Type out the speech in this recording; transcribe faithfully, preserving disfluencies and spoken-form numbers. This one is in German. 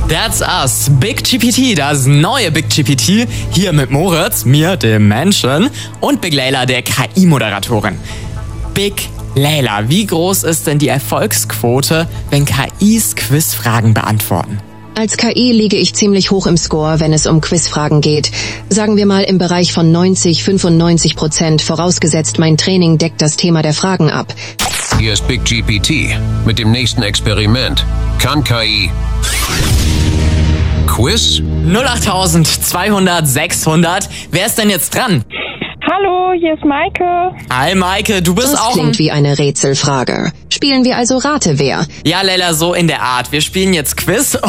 That's us. Big G P T, das neue Big G P T. Hier mit Moritz, mir, dem Menschen, und Big Layla, der K I-Moderatorin. Big Layla, wie groß ist denn die Erfolgsquote, wenn K Is Quizfragen beantworten? Als K I liege ich ziemlich hoch im Score, wenn es um Quizfragen geht. Sagen wir mal im Bereich von neunzig, fünfundneunzig Prozent, vorausgesetzt mein Training deckt das Thema der Fragen ab. Hier ist Big G P T mit dem nächsten Experiment. Kann K I Quiz? null acht zweihundert sechshundert. Wer ist denn jetzt dran? Hallo, hier ist Maike. Hi Maike, du bist Das auch... klingt wie eine Rätselfrage. Spielen wir also Rate wer? Ja, Layla, so in der Art. Wir spielen jetzt Quiz